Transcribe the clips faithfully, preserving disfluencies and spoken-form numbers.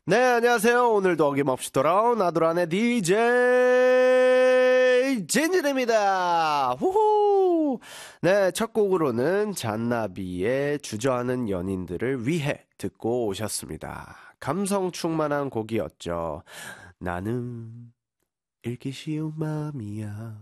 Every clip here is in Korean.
네, 안녕하세요. 오늘도 어김없이 돌아온 아도란의 디제이 진진입니다. 후후. 네, 첫 곡으로는 잔나비의 주저하는 연인들을 위해 듣고 오셨습니다. 감성 충만한 곡이었죠. 나는 읽기 쉬운 맘이야.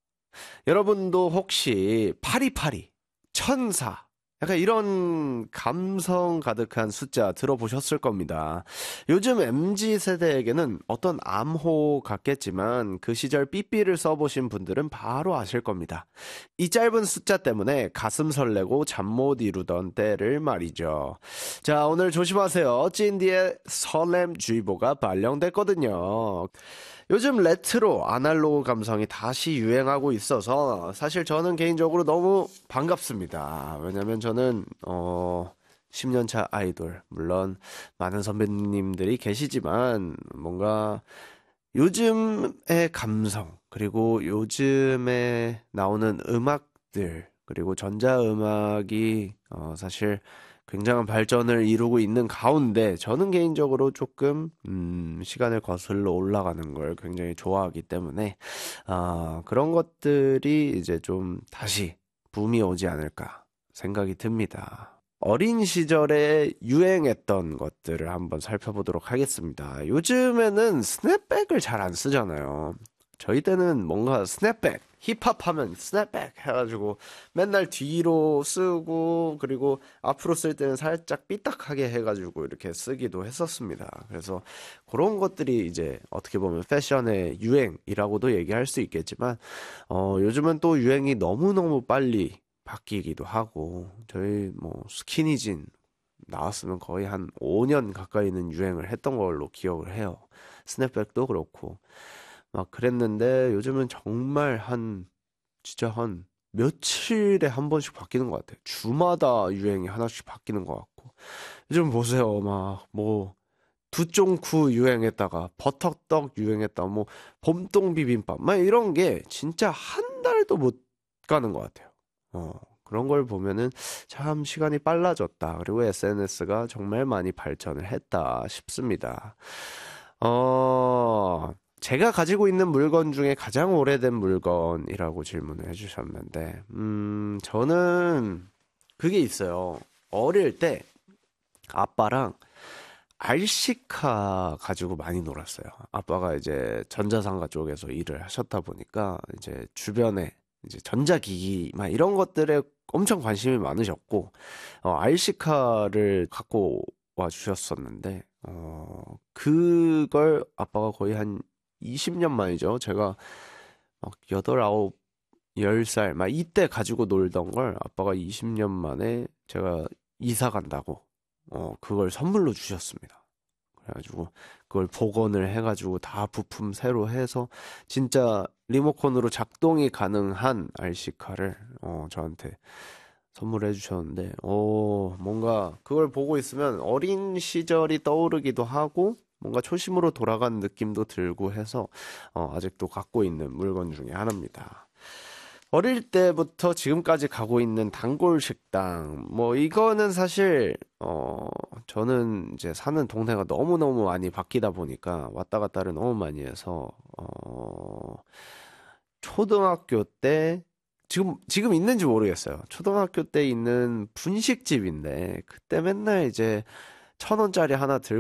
여러분도 혹시 파리파리, 천사, 약간 이런 감성 가득한 숫자 들어보셨을 겁니다. 요즘 엠지 세대에게는 어떤 암호 같겠지만 그 시절 삐삐를 써보신 분들은 바로 아실 겁니다. 이 짧은 숫자 때문에 가슴 설레고 잠 못 이루던 때를 말이죠. 자, 오늘 조심하세요. 찐디의 설렘주의보가 발령됐거든요. 요즘 레트로 아날로그 감성이 다시 유행하고 있어서 사실 저는 개인적으로 너무 반갑습니다. 왜냐면 저는 어 십 년 차 아이돌, 물론 많은 선배님들이 계시지만 뭔가 요즘의 감성, 그리고 요즘에 나오는 음악들, 그리고 전자음악이 어 사실 굉장한 발전을 이루고 있는 가운데 저는 개인적으로 조금 음, 시간을 거슬러 올라가는 걸 굉장히 좋아하기 때문에 아, 그런 것들이 이제 좀 다시 붐이 오지 않을까 생각이 듭니다. 어린 시절에 유행했던 것들을 한번 살펴보도록 하겠습니다. 요즘에는 스냅백을 잘 안 쓰잖아요. 저희 때는 뭔가 스냅백, 힙합 하면 스냅백 해가지고 맨날 뒤로 쓰고, 그리고 앞으로 쓸 때는 살짝 삐딱하게 해가지고 이렇게 쓰기도 했었습니다. 그래서 그런 것들이 이제 어떻게 보면 패션의 유행이라고도 얘기할 수 있겠지만, 어, 요즘은 또 유행이 너무너무 빨리 바뀌기도 하고, 저희 뭐 스키니진 나왔으면 거의 한 오 년 가까이는 유행을 했던 걸로 기억을 해요. 스냅백도 그렇고. 막 그랬는데 요즘은 정말 한 진짜 한 며칠에 한 번씩 바뀌는 것 같아요. 주마다 유행이 하나씩 바뀌는 것 같고. 요즘 보세요. 막 뭐 두쫑쿠 유행했다가 버터떡 유행했다. 뭐 봄동 비빔밥 막 이런 게 진짜 한 달도 못 가는 것 같아요. 어. 그런 걸 보면은 참 시간이 빨라졌다. 그리고 에스엔에스가 정말 많이 발전을 했다 싶습니다. 어, 제가 가지고 있는 물건 중에 가장 오래된 물건이라고 질문을 해주셨는데, 음, 저는 그게 있어요. 어릴 때 아빠랑 알시카 가지고 많이 놀았어요. 아빠가 이제 전자상가 쪽에서 일을 하셨다 보니까 이제 주변에 이제 전자기기 막 이런 것들에 엄청 관심이 많으셨고, 어, 알시카를 갖고 와 주셨었는데, 어, 그걸 아빠가 거의 한 이십 년 만이죠. 제가 막 여덟, 아홉, 열 살, 막 이때 가지고 놀던 걸 아빠가 이십 년 만에 제가 이사 간다고, 어, 그걸 선물로 주셨습니다. 그래가지고 그걸 복원을 해가지고 다 부품 새로 해서 진짜 리모컨으로 작동이 가능한 알시카를 어, 저한테 선물해 주셨는데, 오, 뭔가 그걸 보고 있으면 어린 시절이 떠오르기도 하고 뭔가 초심으로 돌아간 느낌도 들고 해서 어, 아직도 갖고 있는 물건 중에 하나입니다. 어릴 때부터 지금까지 가고 있는 단골 식당, 뭐, 이거는 사실, 어, 저는 이제 사는 동네가 너무너무 많이 바뀌다 보니까 왔다 갔다를 너무 많이 해서, 어, 초등학교 때, 지금, 지금 있는지 모르겠어요. 초등학교 때 있는 분식집인데, 그때 맨날 이제 천 원짜리 하나 들고